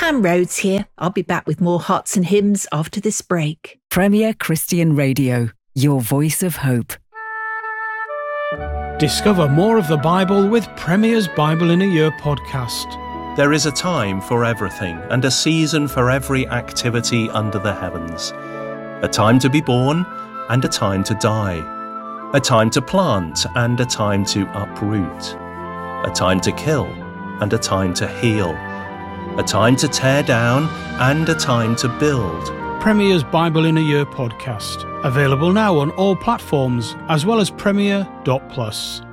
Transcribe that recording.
Anne Rhodes here. I'll be back with more Hearts and Hymns after this break. Premier Christian Radio, your voice of hope. Discover more of the Bible with Premier's Bible in a Year podcast. There is a time for everything and a season for every activity under the heavens. A time to be born and a time to die. A time to plant and a time to uproot. A time to kill and a time to heal. A time to tear down and a time to build. Premier's Bible in a Year podcast. Available now on all platforms as well as Premier.plus.